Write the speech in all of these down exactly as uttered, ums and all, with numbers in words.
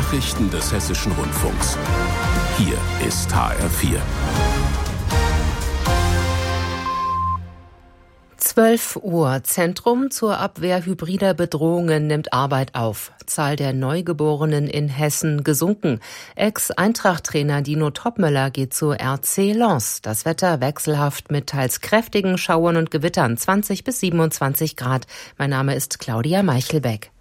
Nachrichten des Hessischen Rundfunks. Hier ist H R vier. zwölf Uhr. Zentrum zur Abwehr hybrider Bedrohungen nimmt Arbeit auf. Zahl der Neugeborenen in Hessen gesunken. Ex-Eintracht-Trainer Dino Topmöller geht zu R C Lens. Das Wetter wechselhaft mit teils kräftigen Schauern und Gewittern, zwanzig bis siebenundzwanzig Grad. Mein Name ist Claudia Meichelbeck.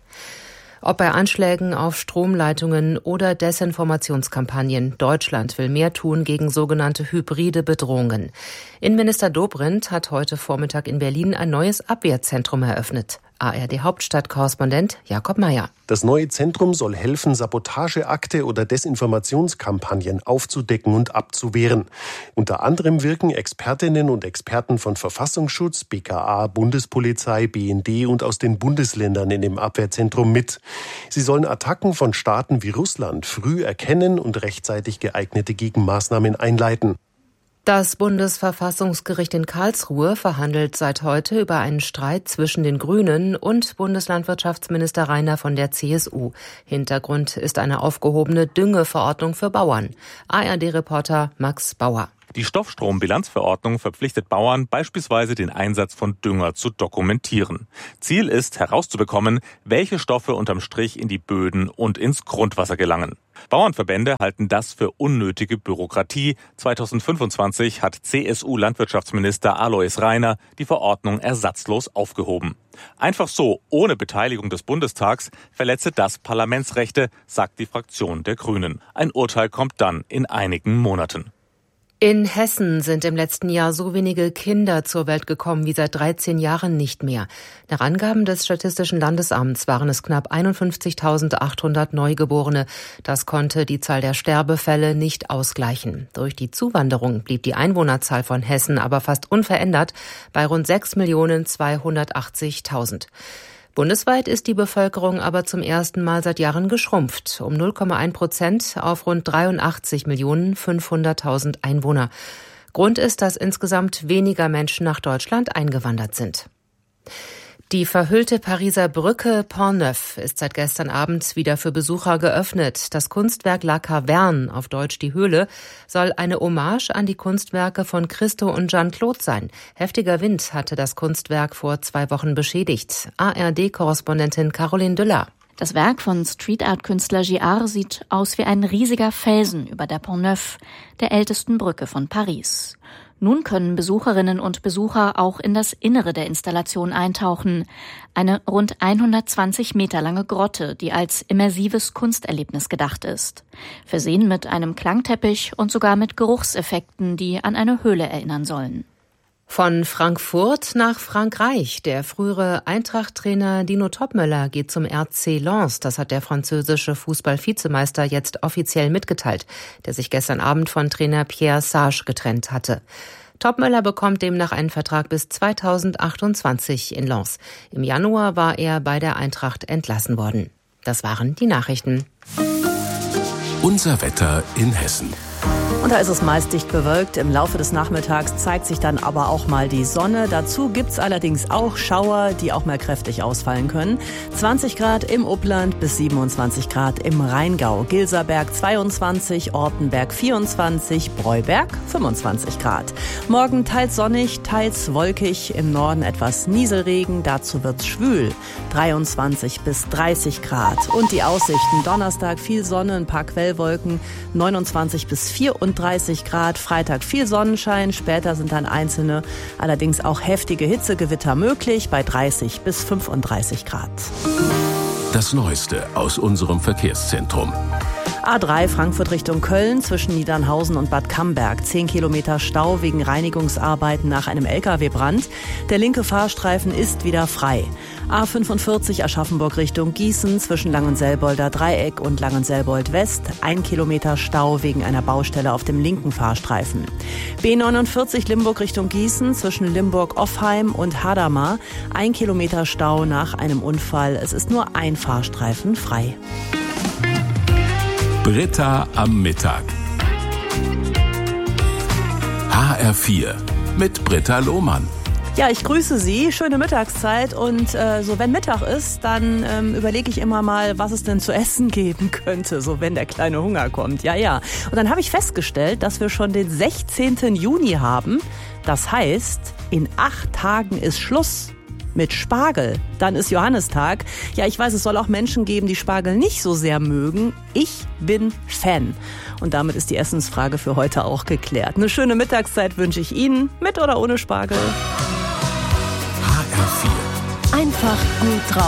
Ob bei Anschlägen auf Stromleitungen oder Desinformationskampagnen, Deutschland will mehr tun gegen sogenannte hybride Bedrohungen. Innenminister Dobrindt hat heute Vormittag in Berlin ein neues Abwehrzentrum eröffnet. A R D-Hauptstadtkorrespondent Jakob Mayer. Das neue Zentrum soll helfen, Sabotageakte oder Desinformationskampagnen aufzudecken und abzuwehren. Unter anderem wirken Expertinnen und Experten von Verfassungsschutz, B K A, Bundespolizei, B N D und aus den Bundesländern in dem Abwehrzentrum mit. Sie sollen Attacken von Staaten wie Russland früh erkennen und rechtzeitig geeignete Gegenmaßnahmen einleiten. Das Bundesverfassungsgericht in Karlsruhe verhandelt seit heute über einen Streit zwischen den Grünen und Bundeslandwirtschaftsminister Rainer von der C S U. Hintergrund ist eine aufgehobene Düngeverordnung für Bauern. A R D-Reporter Max Bauer. Die Stoffstrombilanzverordnung verpflichtet Bauern, beispielsweise den Einsatz von Dünger zu dokumentieren. Ziel ist, herauszubekommen, welche Stoffe unterm Strich in die Böden und ins Grundwasser gelangen. Bauernverbände halten das für unnötige Bürokratie. zweitausendfünfundzwanzig hat C S U-Landwirtschaftsminister Alois Rainer die Verordnung ersatzlos aufgehoben. Einfach so, ohne Beteiligung des Bundestags, verletze das Parlamentsrechte, sagt die Fraktion der Grünen. Ein Urteil kommt dann in einigen Monaten. In Hessen sind im letzten Jahr so wenige Kinder zur Welt gekommen wie seit dreizehn Jahren nicht mehr. Nach Angaben des Statistischen Landesamts waren es knapp einundfünfzigtausendachthundert Neugeborene. Das konnte die Zahl der Sterbefälle nicht ausgleichen. Durch die Zuwanderung blieb die Einwohnerzahl von Hessen aber fast unverändert bei rund sechs Millionen zweihundertachtzigtausend. Bundesweit ist die Bevölkerung aber zum ersten Mal seit Jahren geschrumpft, um null Komma eins Prozent auf rund dreiundachtzig Millionen fünfhunderttausend Einwohner. Grund ist, dass insgesamt weniger Menschen nach Deutschland eingewandert sind. Die verhüllte Pariser Brücke Pont Neuf ist seit gestern Abend wieder für Besucher geöffnet. Das Kunstwerk La Caverne, auf Deutsch die Höhle, soll eine Hommage an die Kunstwerke von Christo und Jeanne-Claude sein. Heftiger Wind hatte das Kunstwerk vor zwei Wochen beschädigt. A R D-Korrespondentin Caroline Düller. Das Werk von Street-Art-Künstler Giard sieht aus wie ein riesiger Felsen über der Pont Neuf, der ältesten Brücke von Paris. Nun können Besucherinnen und Besucher auch in das Innere der Installation eintauchen. Eine rund hundertzwanzig Meter lange Grotte, die als immersives Kunsterlebnis gedacht ist. Versehen mit einem Klangteppich und sogar mit Geruchseffekten, die an eine Höhle erinnern sollen. Von Frankfurt nach Frankreich. Der frühere Eintracht-Trainer Dino Topmöller geht zum R C Lens. Das hat der französische Fußball-Vizemeister jetzt offiziell mitgeteilt, der sich gestern Abend von Trainer Pierre Sage getrennt hatte. Topmöller bekommt demnach einen Vertrag bis zweitausendachtundzwanzig in Lens. Im Januar war er bei der Eintracht entlassen worden. Das waren die Nachrichten. Unser Wetter in Hessen. Und da ist es meist dicht bewölkt. Im Laufe des Nachmittags zeigt sich dann aber auch mal die Sonne. Dazu gibt's allerdings auch Schauer, die auch mal kräftig ausfallen können. zwanzig Grad im Upland bis siebenundzwanzig Grad im Rheingau. Gilserberg zweiundzwanzig, Ortenberg vierundzwanzig, Breuberg fünfundzwanzig Grad. Morgen teils sonnig, teils wolkig. Im Norden etwas Nieselregen. Dazu wird's schwül. dreiundzwanzig bis dreißig Grad. Und die Aussichten. Donnerstag viel Sonne, ein paar Quellwolken. neunundzwanzig bis vierunddreißig Grad, Freitag viel Sonnenschein, später sind dann einzelne, allerdings auch heftige Hitzegewitter möglich bei dreißig bis fünfunddreißig Grad. Das Neueste aus unserem Verkehrszentrum. A drei Frankfurt Richtung Köln zwischen Niedernhausen und Bad Camberg. Zehn Kilometer Stau wegen Reinigungsarbeiten nach einem L K W-Brand. Der linke Fahrstreifen ist wieder frei. A fünfundvierzig Aschaffenburg Richtung Gießen zwischen Langenselbolder Dreieck und Langenselbold West. Ein Kilometer Stau wegen einer Baustelle auf dem linken Fahrstreifen. B neunundvierzig Limburg Richtung Gießen zwischen Limburg-Offheim und Hadamar. Ein Kilometer Stau nach einem Unfall. Es ist nur ein Fahrstreifen frei. Britta am Mittag. H R vier mit Britta Lohmann. Ja, ich grüße Sie. Schöne Mittagszeit. Und äh, so wenn Mittag ist, dann ähm, überlege ich immer mal, was es denn zu essen geben könnte, so wenn der kleine Hunger kommt. Ja, ja. Und dann habe ich festgestellt, dass wir schon den sechzehnten Juni haben. Das heißt, in acht Tagen ist Schluss mit Spargel. Dann ist Johannistag. Ja, ich weiß, es soll auch Menschen geben, die Spargel nicht so sehr mögen. Ich bin Fan. Und damit ist die Essensfrage für heute auch geklärt. Eine schöne Mittagszeit wünsche ich Ihnen, mit oder ohne Spargel. H R vier. Einfach gut drauf.